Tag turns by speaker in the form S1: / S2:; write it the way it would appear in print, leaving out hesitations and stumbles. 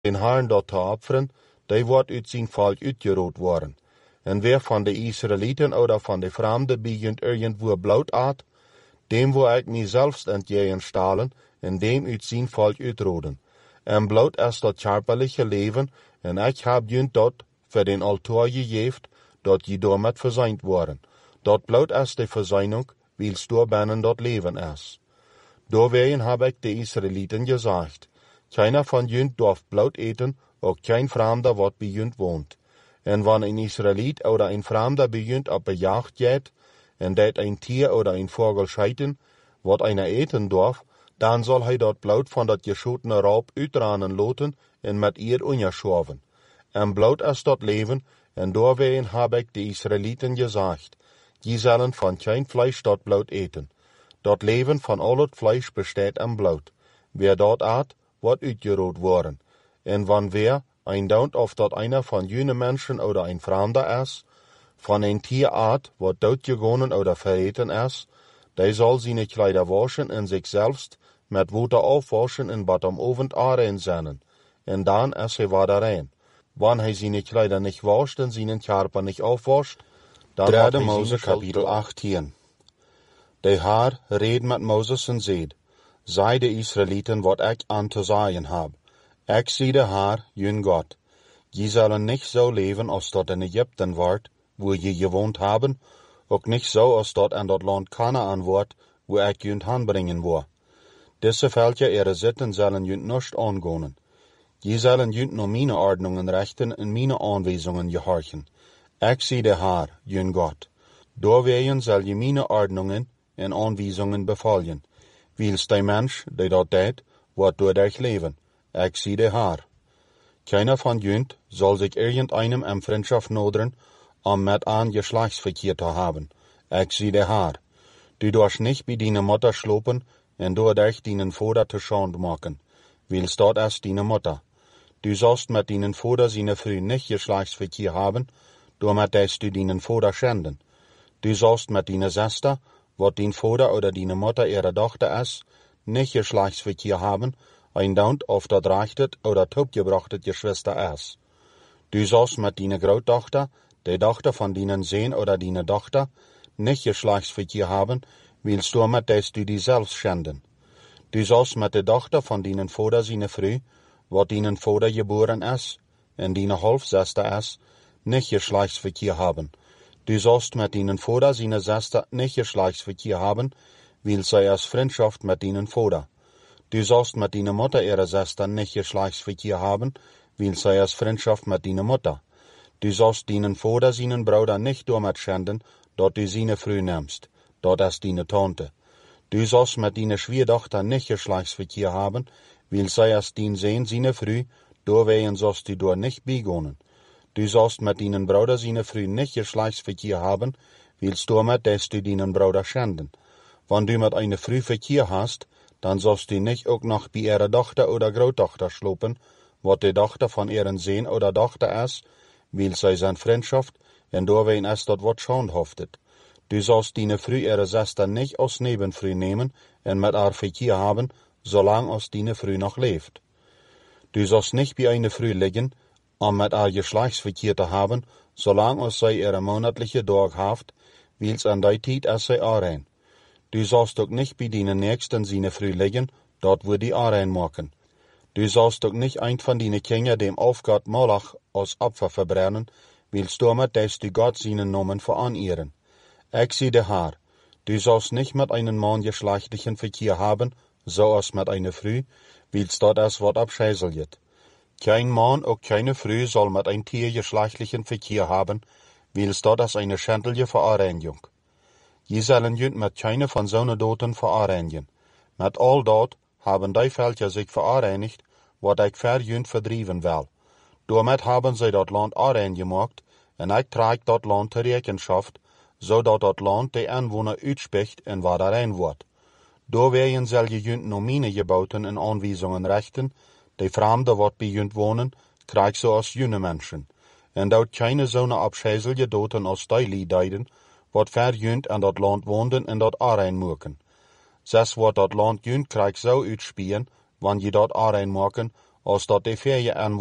S1: den Herrn dort te opferen, die wordt uit zijn volk uitgerood worden. En weer van de Israëlieten oder van de vreemden begint irgendwo bloot aat, dem wil ik mijzelfs entgegen stalen en dem uit zijn volk uitroden. En bloot is dat scherpelige leven, en ik heb junt dat voor den altaar gegeven, dat je door met verzeind worden. Dat bloot is de verzeining, wils door binnen dat leven is. Doorwegen heb ik de Israëlieten gezegd, keiner van junt dorf bloot eten, ook geen vreemde wat bij junt woont. En wanneer een Israëliet oder een vreemde bij junt op een jacht gaat, en dat een tier oder een vogel scheiden, wat einer eten dorf, dan zal hij dat bloot van dat geschotene raap uitranen loten en met eer onderschoven. En bloot is dat leven, en doorwegen heb ik de Israëlieten gezegd, die zullen van geen vlees dat bloot eten. Dat leven van al het vlees bestaat in bloot. Wie dat eet, wordt uitgerood worden. En wanneer een doubt of dat einer van jene mensen oder een vreemde is, van een tier eet wat doodgegonen oder verreten is, die zal zijn kleider waschen en zichzelf met water afwaschen en bad om ovend aanrein zijn. En dan is hij weer rein. Wanneer hij zijn kleider niet wascht en zijn körper niet afwascht, dan wordt hij Moses kapitel 18. De Heer reed met Moses en zei, zij de Israëlieten wat ik aan te zeggen heb. Ik zie de Heer, jun God. Je zullen niet zo leven als dat in Egypten wordt, waar je gewoond hebben, ook niet zo als dat in dat land Kanaan wordt, waar ik junt aanbrengen wil. Deze veldje er zitten zullen junt niet aangonen. Je zullen junt naar mijn ordningen rechten en mijn aanwijzingen gehorchen. Ik zie de Heer, jun God. Doorwegen zal je mijn ordningen en aanwijzingen bevolgen. Wils de mens die dat deed, wordt door dich leven. Ik zie de Heer. Keiner van junt zal zich irgendeinem in vriendschap noderen, om met een geslachtsverkeer te hebben. Ik zie de Heer. Du dorst niet bij dine moeder slopen, en door dich dinen vader te schande maken. Wils dat is dine moeder. Du zalst met dinen vader zijn vrouw niet geslachtsverkeer hebben, door met des du dinen vader schenden. Du zalst met dine zuster, wat dien vader oder dine moeder ihre dochter is, niet geslachtsverkeer hebben, een doubt of dat rechtet oder topgebrachtet geschwister is. Du zalst met dine grootdochter, de dochter van dinen zoon oder dine dochter, niet geslachtsverkeer hebben, wils door met des du die zelf schenden. Du zalst met de dochter van dinen vader zijn vrouw, wat dinen vader geboren is, en dine halfzuster is, niet geslachtsverkeer hebben. Du zalst met dinen vader zijn zuster niet geslachtsverkeer hebben, wils zij is vriendschap met dinen vader. Du zalst met dine moeder ihre zuster niet geslachtsverkeer hebben, wils zij is vriendschap met dine moeder. Du zalst dinen vader zijn broeder niet door met schenden, dat du zijn vrouw neemst. Dat is dine tante. Du zalst met dine schwiegerdochter niet geslachtsverkeer hebben, wils zij is dien zoon zijn vrouw, doorwegen zalst du door niet begonnen. Du zalst met dinen broeder zijn vrouw niet geslachtsverkeer hebben, wils door met des du dinen broeder schenden. Wanneer du met een vrouw verkeer hast, dan zalst du niet ook nog bij ihre dochter oder grootdochter slopen, wat de dochter van ihre zoon oder dochter is, wils zij zijn vriendschap, en doorwegen is dat wat schandhaftet. Du zalst dine vrouw ihre zuster niet als nebenvrouw nemen en met haar verkeer hebben, zolang als dine vrouw nog leeft. Du zalst niet bij een vrouw liggen, om met haar geslachtsverkeer te hebben, zolang als zij ihre monatliche dag heeft, wils aan die tijd is zij aanrein. Du zalst ook niet bij dine nächsten zijn vrouw liggen, dat wordt die aanrein maken. Du zalst ook niet een van dine kinderen dem afgod Molach als opfer verbrennen, wils daarmee des du God zijn namen veranieren. Ik zie de Heer. Du zalst niet met een man geslachtlichen verkeer hebben, zoals met een vrouw, wils dat is wat afscheißeljet. Geen man ook geen vrouw zal met een tier geslachtlichen verkeer hebben, wils dat is een schandelijke verareiniging. Je zullen junt met keine van zo'n doten verareinigen. Met al dat hebben die veldje zich verareinigd, wat ik ver junt verdrieven wil. Doormet hebben zij dat land aanrein gemaakt, en ik trek dat land ter rekenschap, zodat dat land de inwoner uitspreekt en waar daarin wordt. Doorwegen zal je junt naar mijn geboten en aanwijzingen rechten, de vreemden wat bij junt wonen, krijg zoals junne mensen. En dat keine zo'n afscheißelje doten als die liedijden, wat ver junt aan dat land woonden en dat aanrein maken. Zes wordt dat land junt krijg zo uitspieren, wanneer je dat aanrein maken, als dat de feeje aan